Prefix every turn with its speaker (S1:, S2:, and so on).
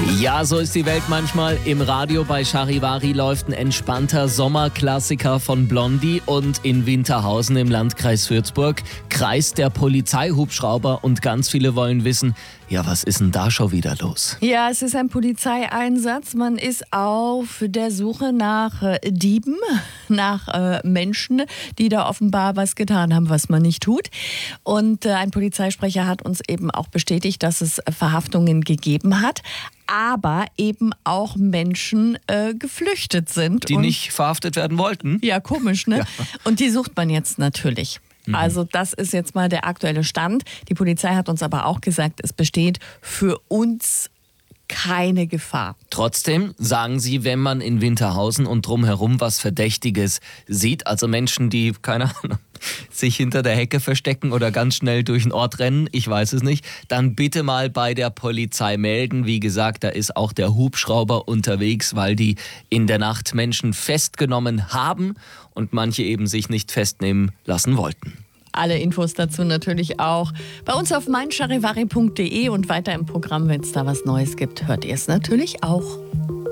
S1: Ja, so ist die Welt manchmal. Im Radio bei Charivari läuft ein entspannter Sommerklassiker von Blondie und in Winterhausen im Landkreis Würzburg kreist der Polizeihubschrauber und ganz viele wollen wissen, ja, was ist denn da schon wieder los?
S2: Ja, es ist ein Polizeieinsatz. Man ist auf der Suche nach Dieben, nach Menschen, die da offenbar was getan haben, was man nicht tut. Und ein Polizeisprecher hat uns eben auch bestätigt, dass es Verhaftungen gegeben hat, aber eben auch Menschen geflüchtet sind.
S1: Die nicht verhaftet werden wollten?
S2: Ja, komisch, ne?
S1: Ja.
S2: Und die sucht man jetzt natürlich. Also das ist jetzt mal der aktuelle Stand. Die Polizei hat uns aber auch gesagt, es besteht für uns keine Gefahr.
S1: Trotzdem sagen sie, wenn man in Winterhausen und drumherum was Verdächtiges sieht, also Menschen, die, keine Ahnung, sich hinter der Hecke verstecken oder ganz schnell durch den Ort rennen, ich weiß es nicht, dann bitte mal bei der Polizei melden. Wie gesagt, da ist auch der Hubschrauber unterwegs, weil die in der Nacht Menschen festgenommen haben und manche eben sich nicht festnehmen lassen wollten.
S2: Alle Infos dazu natürlich auch bei uns auf meincharivari.de und weiter im Programm, wenn es da was Neues gibt, hört ihr es natürlich auch.